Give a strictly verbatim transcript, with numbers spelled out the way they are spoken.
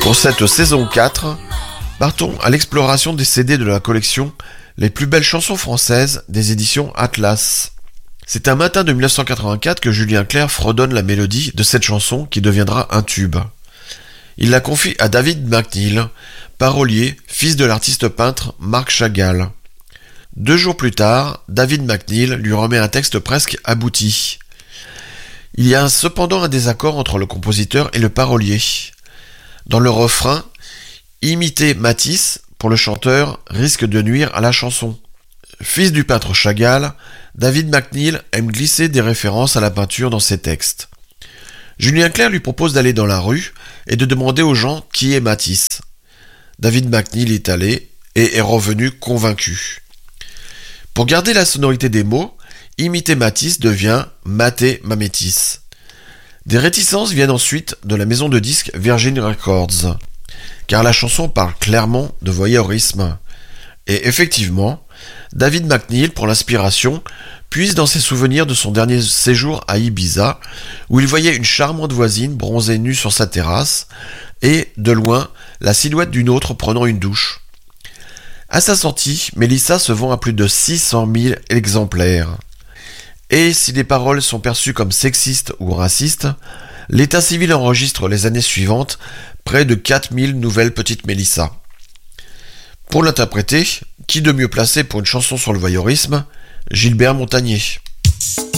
Pour cette saison quatre, partons à l'exploration des C D de la collection Les plus belles chansons françaises des éditions Atlas. C'est un matin de mille neuf cent quatre-vingt-quatre que Julien Clerc fredonne la mélodie de cette chanson qui deviendra un tube. Il la confie à David McNeill, parolier, fils de l'artiste peintre Marc Chagall. Deux jours plus tard, David McNeill lui remet un texte presque abouti. Il y a cependant un désaccord entre le compositeur et le parolier. Dans le refrain, imiter Matisse pour le chanteur risque de nuire à la chanson. Fils du peintre Chagall, David McNeill aime glisser des références à la peinture dans ses textes. Julien Clerc lui propose d'aller dans la rue et de demander aux gens qui est Matisse. David McNeill est allé et est revenu convaincu. Pour garder la sonorité des mots, imiter Matisse devient mater ma métisse. Des réticences viennent ensuite de la maison de disques Virgin Records, car la chanson parle clairement de voyeurisme. Et effectivement, David McNeill, pour l'inspiration, puise dans ses souvenirs de son dernier séjour à Ibiza, où il voyait une charmante voisine bronzée nue sur sa terrasse, et, de loin, la silhouette d'une autre prenant une douche. À sa sortie, Mélissa se vend à plus de six cent mille exemplaires. Et si les paroles sont perçues comme sexistes ou racistes, l'état civil enregistre les années suivantes près de quatre mille nouvelles petites Mélissa. Pour l'interpréter, qui de mieux placé pour une chanson sur le voyeurisme ? Gilbert Montagné.